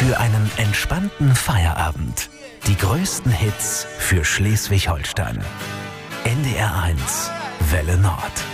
für einen entspannten Feierabend. Die größten Hits für Schleswig-Holstein. NDR 1, Welle Nord.